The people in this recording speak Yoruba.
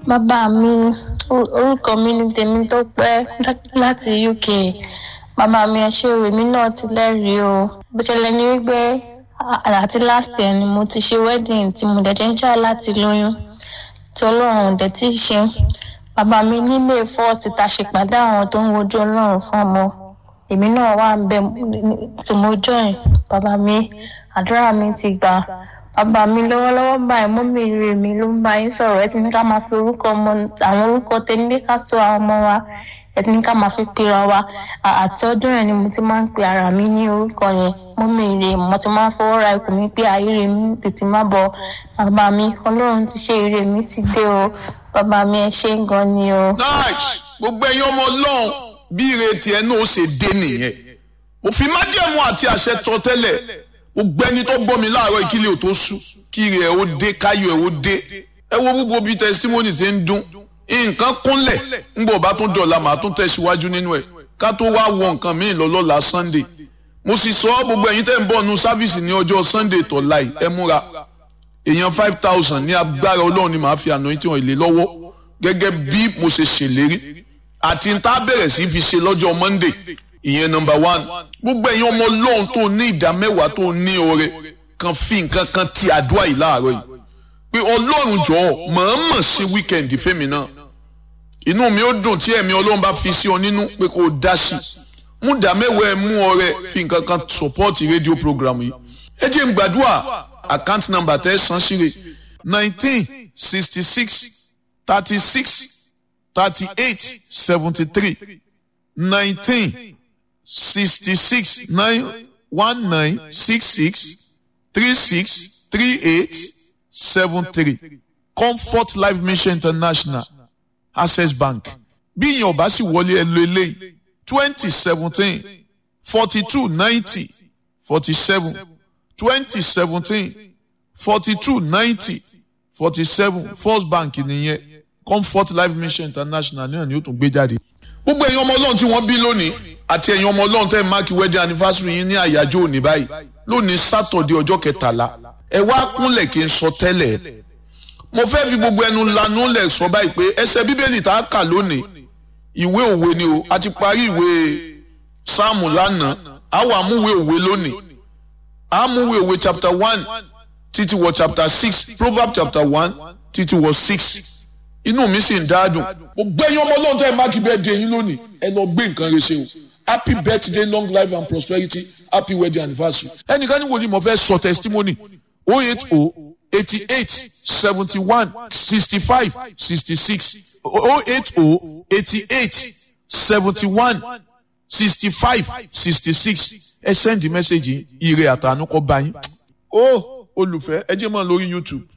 Bàbá mi, orúkọ mi ni Tèmítọ́pẹ́ láti UK. Bàbá mi ẹ ṣé o, èmi náà ti lẹ́rìí o. Bó ṣẹlẹ̀ ní wípé àti last year ni mo ti ṣe wedding tí mo dẹ̀ ń jà láti lóyún. Tí Ọlọ́run dẹ̀ ti ṣe. Bàbá mi ní May 1st ta ṣe pàdé àwọn tó ń wojú Ọlọ́run fún ọmọ. Èmi náà wà ń bẹ tí mo join. Bàbá mi, àdúrà mi ti gbà. Bàbá mi lọ́wọ́lọ́wọ́ báyìí mọ́mì rẹ̀ mi ló ń bá yín sọ̀rọ̀. Ẹ ti ní ká máa fi orúkọ ọmọ àwọn orúkọ tẹ́lẹ̀ ká sọ àwọn ọmọ wa. Ẹ ti ní ká máa fi pera wa. Àti ọdún yẹn ni mo ti máa ń pe ara mi ní orúkọ yẹn. Mọ́mì rẹ̀ mo ti máa ń fọwọ́ ra ikùn mi pé ayé mi tètè má bọ̀. Bàbá mi, Ọlọ́run ti ṣe ire mi ti dé o. Bàbá mi ẹ ṣé gan ni o. Nice. Gbogbo ẹ̀yin ọmọ Ọlọ́run bí ire tiẹ̀ náà ó ṣe dé nìyẹn. Òfin májẹ̀mú àti àṣẹ tọ tẹ́lẹ̀. Gbogbo ẹni tó gbọ́ mi láàárọ̀ ìkílẹ̀ ò tó sú kí rẹ̀ ó dé káyọ̀ ẹ̀ ó dé. Ẹ wo gbogbo bí testimony ṣe ń dún. Nǹkan kúnlẹ̀ ńgbọ̀ bá tún dọ̀la màá tún tẹ̀síwájú nínú ẹ̀ ká tó wá wọ nǹkan míì lọ́la Sunday. Mo sì sọ gbogbo ẹ̀yin tẹ́ ń bọ̀ nu sáfìsì ní ọjọ́ Sunday tọ̀la yìí ẹ múra. Èèyàn 5,000 ní agbára Ọlọ́run ni màá fi anointing wọn ilé lọ́wọ́ gẹ́gẹ́ bí mo ṣe ṣèlérí. Àti ń tá bẹ̀rẹ̀ sí fi ṣe lọ́jọ́ Monday. Ìyẹn number 1. Gbogbo ẹ̀yin ọmọ Ọlọ́run tó ní ìdá mẹ́wàá tó ní ọrẹ kan fi nǹkan kan ti àdúrà yìí láàárọ̀ yìí pé Ọlọ́run jọ̀ọ́ mọ̀ọ́mọ̀ ṣe weekend fẹ́mi náà inú mi ó dùn tí ẹ̀mí Ọlọ́run bá fi sí ọ nínú pé kó o dá sí mú ìdá mẹ́wàá ẹ mú ọrẹ fi nǹkan kan support radio program yìí ẹ jẹ́ n gbàdúrà account number tẹ́ san síre 1966 36 38 73 1966 1966 36 38 73 Comfort Life Mission International Access Bank bí ìyẹn ò bá sì wọlé ẹ lo eléyìí 2017 42 90 47 2017 42 90 47 First Bank nìyẹn Comfort Life Mission International náà ni ó tún gbé jáde. Gbogbo ẹ̀yin ọmọ Ọlọ́run tí wọ́n bí lónìí àti ẹ̀yin ọmọ Ọlọ́run tẹ́ máàkì wedding anniversary yín ní àyájọ́ òní báyìí lónìí Saturday ọjọ́ 13 ẹ wá kúnlẹ̀ kí n sọ tẹ́lẹ̀ mo fẹ́ fi gbogbo ẹnu lanu lẹ̀ sọ báyìí pé ẹsẹ̀ bíbélì tá a kà lónìí ìwé òwe ni o a ti parí ìwé sáàmù lánàá a wà múwé òwe lónìí a múwé òwe chapter 1 títí wọ chapter 6 Proverbs chapter 1 títí wọ 6 inú mi sì ń dáadùn mo gbẹ́yìn ọmọ Ọlọ́run tẹ́ ẹ máàkì birthday yín lónìí ẹ lọ gbé nǹkan rẹ ṣe o happy birthday long life and prosperity happy wedding anniversary. ẹnìkan ní wo ni mo fẹ́ sọ testimony 080 88 71 65 66 080 88 71 65 66 ẹ send the message ire àtànú kọ bá yín. Olùfẹ́ ẹ jẹ́ mọ́ lórí YouTube